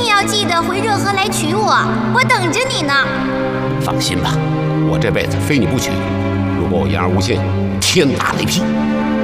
定要记得回热河来娶我，我等着你呢。 放心吧，我这辈子非你不娶。如果我言而无信，天打雷劈。